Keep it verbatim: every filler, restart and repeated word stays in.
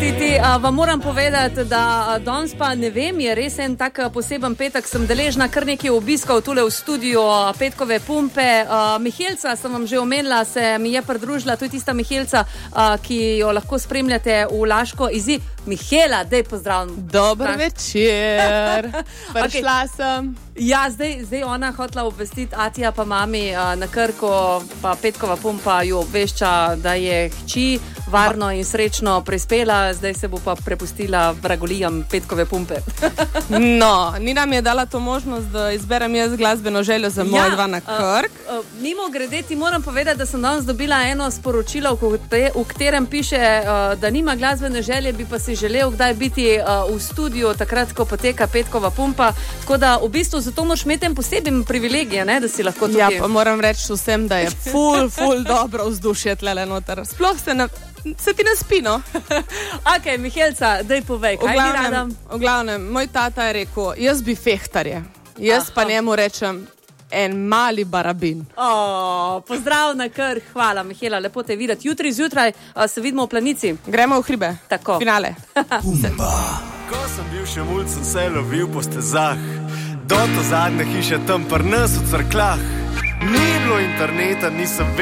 čestititi. Uh, vam moram povedati, da danes pa ne vem, je res en tak poseben petek, sem deležna kar nekaj obiskov tule v studiu Petkove pumpe. Uh, Mihelca sem vam že omenila, se mi je pridružila, to je tista Mihelca, uh, ki jo lahko spremljate v Laško izzi. Mihela, dej pozdravljam. Dober večer. Prišla Okay. sem. Ja, zdaj, zdaj ona hotela obvestiti Atija pa mami uh, na Krko, pa Petkova pumpa jo obvešča, da je hči varno in srečno prispela, zdaj se bo pa prepustila vragolijam Petkove pumpe. No, Nina mi je dala to možnost, da izberem jaz glasbeno željo za moje Ja, dva na Krk. Uh, uh, mimo grede ti moram povedati, da sem danes dobila eno sporočilo, v, te, v katerem piše, uh, da nima glasbene želje, bi pa si želel kdaj biti uh, v studiu, takrat, ko poteka Petkova pumpa. Tako da v bistvu zato moraš imeti en poseben privilegij, ne, da si lahko tukaj. Ja, pa moram reči vsem, da je ful, ful dobro vzdušje tlele noter. Sploh se, ne, se ti ne spi, no? Ok, Mihelca, daj povej, kaj bi rada? V glavnem, moj tata je rekel, jaz bi fehtarje. Jaz Aha. pa njemu rečem, en mali barabin. Oh, pozdrav na Krk, hvala Mihela, lepo te videti. Jutri zjutraj uh, se vidimo v Planici. Gremo v hribe. Tako. Finale. Ko sem bil še mulj, sem se lovil po stezah, do to zadnje hiše tam pri nas v Cerkljah. Ni bilo interneta, nisem vedel.